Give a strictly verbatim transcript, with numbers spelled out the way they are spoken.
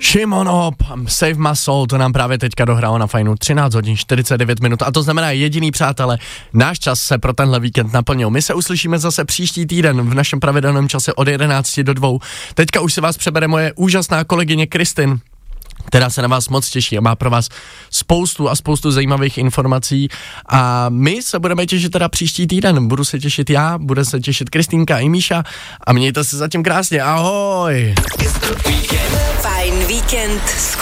Shimon Op, Save My Soul, to nám právě teďka dohrálo na Fajnu, třináct hodin čtyřicet devět minut a to znamená jediný, přátelé, náš čas se pro tenhle víkend naplnil. My se uslyšíme zase příští týden v našem pravidelném čase od jedenácti do dvou. Teďka už se vás přebere moje úžasná kolegyně Kristin, která se na vás moc těší a má pro vás spoustu a spoustu zajímavých informací a my se budeme těšit teda příští týden. Budu se těšit já, bude se těšit Kristýnka i Míša a mějte se zatím krásně, ahoj! Fajn víkend s